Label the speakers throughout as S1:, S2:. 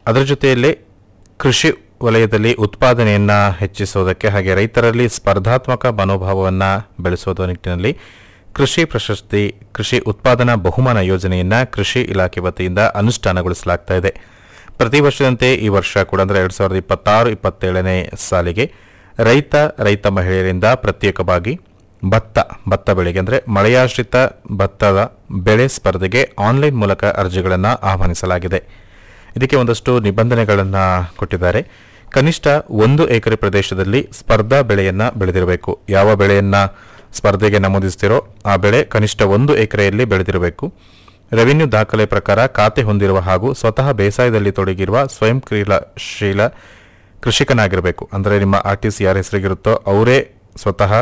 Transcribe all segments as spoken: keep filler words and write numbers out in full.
S1: ಅದರ ಜೊತೆಯಲ್ಲಿ ಕೃಷಿ ವಲಯದಲ್ಲಿ ಉತ್ಪಾದನೆಯನ್ನು ಹೆಚ್ಚಿಸುವುದಕ್ಕೆ ಹಾಗೆ ರೈತರಲ್ಲಿ ಸ್ಪರ್ಧಾತ್ಮಕ ಮನೋಭಾವವನ್ನು ಬೆಳೆಸುವುದರ ನಿಟ್ಟಿನಲ್ಲಿ ಕೃಷಿ ಪ್ರಶಸ್ತಿ ಕೃಷಿ ಉತ್ಪಾದನಾ ಬಹುಮಾನ ಯೋಜನೆಯನ್ನು ಕೃಷಿ ಇಲಾಖೆ ವತಿಯಿಂದ ಅನುಷ್ಠಾನಗೊಳಿಸಲಾಗ್ತಾ ಇದೆ. ಪ್ರತಿ ವರ್ಷದಂತೆ ಈ ವರ್ಷ ಕೂಡ ಅಂದರೆ ಎರಡು ಸಾವಿರದ ಇಪ್ಪತ್ತಾರು ಇಪ್ಪತ್ತೇಳನೇ ಸಾಲಿಗೆ ರೈತ ರೈತ ಮಹಿಳೆಯರಿಂದ ಪ್ರತ್ಯೇಕವಾಗಿ ಭತ್ತ ಭತ್ತ ಬೆಳೆಗೆ ಅಂದರೆ ಮಳೆಯಾಶ್ರಿತ ಭತ್ತದ ಬೆಳೆ ಸ್ಪರ್ಧೆಗೆ ಆನ್ಲೈನ್ ಮೂಲಕ ಅರ್ಜಿಗಳನ್ನು ಆಹ್ವಾನಿಸಲಾಗಿದೆ. ಇದಕ್ಕೆ ಒಂದಷ್ಟು ನಿಬಂಧನೆಗಳನ್ನು ಕೊಟ್ಟಿದ್ದಾರೆ. ಕನಿಷ್ಠ ಒಂದು ಎಕರೆ ಪ್ರದೇಶದಲ್ಲಿ ಸ್ಪರ್ಧಾ ಬೆಳೆಯನ್ನು ಬೆಳೆದಿರಬೇಕು. ಯಾವ ಬೆಳೆಯನ್ನು ಸ್ಪರ್ಧೆಗೆ ನಮೂದಿಸ್ತಿರೋ ಆ ಬೆಳೆ ಕನಿಷ್ಠ ಒಂದು ಎಕರೆಯಲ್ಲಿ ಬೆಳೆದಿರಬೇಕು. ರೆವಿನ್ಯೂ ದಾಖಲೆ ಪ್ರಕಾರ ಖಾತೆ ಹೊಂದಿರುವ ಹಾಗೂ ಸ್ವತಃ ಬೇಸಾಯದಲ್ಲಿ ತೊಡಗಿರುವ ಸ್ವಯಂ ಕ್ರಿಯಾಶೀಲ ಕೃಷಿಕನಾಗಿರಬೇಕು. ಅಂದರೆ ನಿಮ್ಮ ಆರ್ ಟಿ ಸಿ ಯಾರ ಹೆಸರಿಗಿರುತ್ತೋ ಅವರೇ ಸ್ವತಃ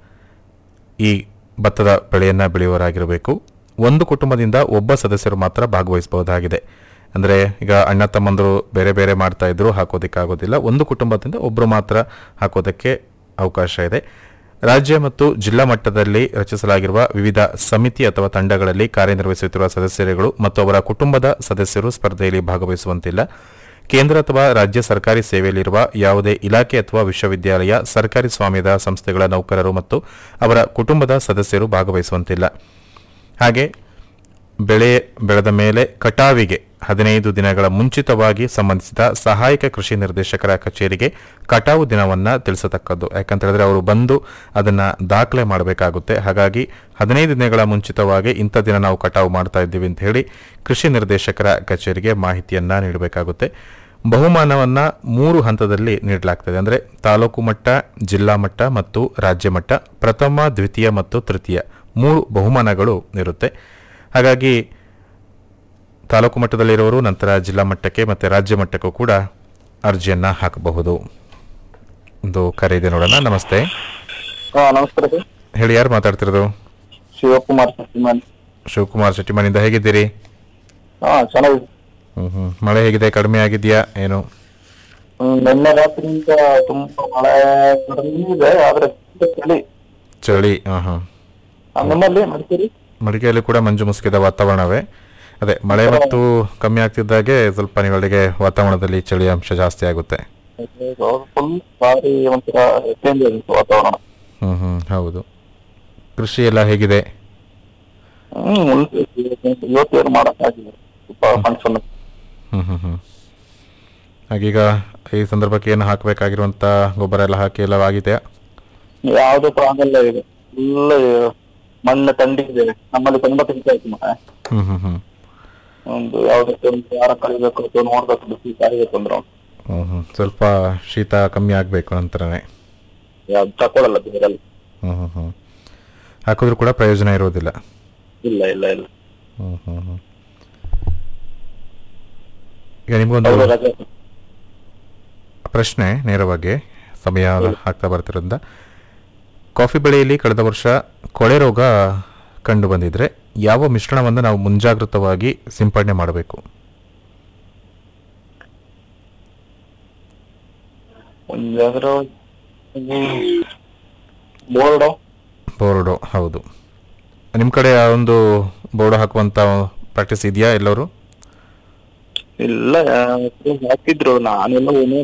S1: ಈ ಭತ್ತದ ಬೆಳೆಯನ್ನು ಬೆಳೆಯುವವರಾಗಿರಬೇಕು. ಒಂದು ಕುಟುಂಬದಿಂದ ಒಬ್ಬ ಸದಸ್ಯರು ಮಾತ್ರ ಭಾಗವಹಿಸಬಹುದಾಗಿದೆ. ಅಂದರೆ ಈಗ ಅಣ್ಣ ತಮ್ಮಂದರು ಬೇರೆ ಬೇರೆ ಮಾಡ್ತಾ ಇದ್ರು ಹಾಕೋದಕ್ಕಾಗೋದಿಲ್ಲ. ಒಂದು ಕುಟುಂಬದಿಂದ ಒಬ್ಬರು ಮಾತ್ರ ಹಾಕೋದಕ್ಕೆ ಅವಕಾಶ ಇದೆ. ರಾಜ್ಯ ಮತ್ತು ಜಿಲ್ಲಾ ಮಟ್ಟದಲ್ಲಿ ರಚಿಸಲಾಗಿರುವ ವಿವಿಧ ಸಮಿತಿ ಅಥವಾ ತಂಡಗಳಲ್ಲಿ ಕಾರ್ಯನಿರ್ವಹಿಸುತ್ತಿರುವ ಸದಸ್ಯರುಗಳು ಮತ್ತು ಅವರ ಕುಟುಂಬದ ಸದಸ್ಯರು ಸ್ಪರ್ಧೆಯಲ್ಲಿ ಭಾಗವಹಿಸುವಂತಿಲ್ಲ. ಕೇಂದ್ರ ಅಥವಾ ರಾಜ್ಯ ಸರ್ಕಾರಿ ಸೇವೆಯಲ್ಲಿರುವ ಯಾವುದೇ ಇಲಾಖೆ ಅಥವಾ ವಿಶ್ವವಿದ್ಯಾಲಯ, ಸರ್ಕಾರಿ ಸ್ವಾಮ್ಯದ ಸಂಸ್ಥೆಗಳ ನೌಕರರು ಮತ್ತು ಅವರ ಕುಟುಂಬದ ಸದಸ್ಯರು ಭಾಗವಹಿಸುವಂತಿಲ್ಲ. ಹಾಗೆ ಬೆಳೆ ಬೆಳೆದ ಮೇಲೆ ಕಟಾವಿಗೆ ಹದಿನೈದು ದಿನಗಳ ಮುಂಚಿತವಾಗಿ ಸಂಬಂಧಿಸಿದ ಸಹಾಯಕ ಕೃಷಿ ನಿರ್ದೇಶಕರ ಕಚೇರಿಗೆ ಕಟಾವು ದಿನವನ್ನು ತಿಳಿಸತಕ್ಕದ್ದು. ಯಾಕಂತ ಹೇಳಿದ್ರೆ ಅವರು ಬಂದು ಅದನ್ನು ದಾಖಲೆ ಮಾಡಬೇಕಾಗುತ್ತೆ. ಹಾಗಾಗಿ ಹದಿನೈದು ದಿನಗಳ ಮುಂಚಿತವಾಗಿ ಇಂಥ ದಿನ ನಾವು ಕಟಾವು ಮಾಡ್ತಾ ಇದ್ದೀವಿ ಅಂತ ಹೇಳಿ ಕೃಷಿ ನಿರ್ದೇಶಕರ ಕಚೇರಿಗೆ ಮಾಹಿತಿಯನ್ನು ನೀಡಬೇಕಾಗುತ್ತೆ. ಬಹುಮಾನವನ್ನು ಮೂರು ಹಂತದಲ್ಲಿ ನೀಡಲಾಗ್ತದೆ. ಅಂದರೆ ತಾಲೂಕು ಮಟ್ಟ, ಜಿಲ್ಲಾ ಮಟ್ಟ ಮತ್ತು ರಾಜ್ಯ ಮಟ್ಟ, ಪ್ರಥಮ, ದ್ವಿತೀಯ ಮತ್ತು ತೃತೀಯ ಮೂರು ಬಹುಮಾನಗಳು ಇರುತ್ತೆ. ಹಾಗಾಗಿ ತಾಲೂಕು ಮಟ್ಟದಲ್ಲಿರೋರು ನಂತರ ಜಿಲ್ಲಾ ಮಟ್ಟಕ್ಕೆ ಮತ್ತು ರಾಜ್ಯ ಮಟ್ಟಕ್ಕೂ ಕೂಡ ಅರ್ಜಿಯನ್ನು ಹಾಕಬಹುದು. ಒಂದು ಕರೆ ಇದೆ ನೋಡೋಣ. ನಮಸ್ತೆ.
S2: ನಮಸ್ಕಾರ ಸರ್.
S1: ಹೇಳಿ, ಯಾರು ಮಾತಾಡ್ತಿರೋದು?
S2: ಶಿವಕುಮಾರ್ ಶೆಟ್ಟಿಮನಿ.
S1: ಶಿವಕುಮಾರ್ ಶೆಟ್ಟಿಮನಿಂದ. ಹೇಗಿದ್ದೀರಿ?
S2: ಹಾ, ಚೆನ್ನಾಗಿದೆ.
S1: ಹ್ಮ್ ಹ್ಮ್ ಮಳೆ ಹೇಗಿದೆ? ಕಡಿಮೆ ಆಗಿದೆಯಾ ಏನು?
S2: ನಿನ್ನೆ ರಾತ್ರಿಯಿಂದ ತುಂಬಾ ಮಳೆ ಕಡಿಮೆ ಇದೆ, ಆದ್ರೆ ಚಳಿ
S1: ಚಳಿ. ಹಾಂ ಹಾಂ
S2: ನಮ್ಮಲ್ಲಿ ಮಡಿಕೇರಿ
S1: ಮಡಿಕೆಯಲ್ಲಿ ಕೂಡ ಮಂಜು ಮುಸುಕಿದ ವಾತಾವರಣವೇ. ಅದೇ ಮಳೆ ಮತ್ತು ಕಮ್ಮಿ ಆಗ್ತಿದ್ದಾಗೆ ಸ್ವಲ್ಪ ನಿಗಳಿಗೆ ವಾತಾವರಣದಲ್ಲಿ ಚಳಿ ಅಂಶ ಜಾಸ್ತಿ ಆಗುತ್ತೆ.
S2: ಫುಲ್ ಭಾರಿ ಒಂಥರ ಚೇಂಜ್ ಆಗಿತ್ತು ವಾತಾವರಣ.
S1: ಹ್ಮ್ ಹ್ಮ್ ಹೌದು. ಕೃಷಿ ಎಲ್ಲ ಹೇಗಿದೆ?
S2: ಹ್ಮ್ ಇವತ್ತೇನು ಮಾಡಕ್ಕಾಗಿಲ್ಲ, ಸ್ವಲ್ಪ ಫಂಕ್ಷನ್.
S1: ಹ್ಮ್ ಹ್ಮ್ ಹ್ಮ್ ಹಾಗೀಗ ಈ ಸಂದರ್ಭಕ್ಕೆ ಏನು ಹಾಕಬೇಕಾಗಿರುವಂತ ಗೊಬ್ಬರ ಎಲ್ಲ ಹಾಕಿ ಎಲ್ಲ ಆಗಿದೆಯಾ?
S2: ಯಾವ್ದು ಆಗಲ್ಲ. ಈಗ ಫುಲ್ ಮಣ್ಣು ತಂಡಿ ಇದೆ ನಮ್ಮಲ್ಲಿ, ತುಂಬಾ ತೆಗಿತಾ ಇತ್ತು ಮಳೆ.
S1: ಹ್ಮ್ ಹ್ಮ್ ಹ್ಮ್
S2: ಒಂದು ಯಾವ್ದಕ್ಕೆ ಒಂದು ವಾರ ಕಳಿಬೇಕು ಅಥವಾ ನೋಡ್ಬೇಕು, ಬಿಸಿ ಕಾಯಿಬೇಕು ಅಂದ್ರೆ
S1: ಹ್ಮ್ ಹ್ಮ್ ಸ್ವಲ್ಪ ಶೀತ ಕಮ್ಮಿ ಆಗ್ಬೇಕು ನಂತರನೇ
S2: ಯಾವ್ದು ತಕೊಳಲ್ಲ ಬೇರಲ್ಲಿ.
S1: ಹ್ಮ್ ಹ್ಮ್ ಹ್ಮ್ ಹಾಕಿದ್ರು ಕೂಡ ಪ್ರಯೋಜನ ಇರೋದಿಲ್ಲ.
S2: ಇಲ್ಲ ಇಲ್ಲ ಇಲ್ಲ
S1: ಹ್ಮ್ ಹ್ಮ್ ಹ್ಮ್ ಈಗ ನಿಮ್ಗೊಂದು ಪ್ರಶ್ನೆ ನೇರವಾಗಿ ಸಮಯ ಆಗ್ತಾ ಬರ್ತಿರೋದ್ರಿಂದ, ಕಾಫಿ ಬೆಳೆಯಲ್ಲಿ ಕಳೆದ ವರ್ಷ ಕೊಳೆ ರೋಗ ಕಂಡು ಬಂದಿದ್ರೆ ಯಾವ ಮಿಶ್ರಣವನ್ನು ನಾವು ಮುಂಜಾಗ್ರತವಾಗಿ ಸಿಂಪಡಣೆ ಮಾಡಬೇಕು?
S2: ಬೋರ್ಡೋ
S1: ಬೋರ್ಡೋ ಹೌದು. ನಿಮ್ಮ ಕಡೆ ಒಂದು ಬೋರ್ಡೋ ಹಾಕುವಂತ ಪ್ರಾಕ್ಟೀಸ್ ಇದೆಯಾ ಎಲ್ಲರೂ?
S2: ಇಲ್ಲ, ಹಾಕಿದ್ರು. ನಾನೆಲ್ಲ